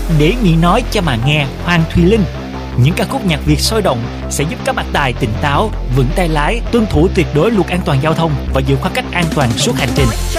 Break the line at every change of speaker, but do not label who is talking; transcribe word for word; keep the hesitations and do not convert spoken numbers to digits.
Để Mỹ nói cho mà nghe, Hoàng Thùy Linh. Những ca khúc nhạc Việt sôi động sẽ giúp các bạn tài tỉnh táo, vững tay lái, tuân thủ tuyệt đối luật an toàn giao thông và giữ khoảng cách an toàn suốt hành trình.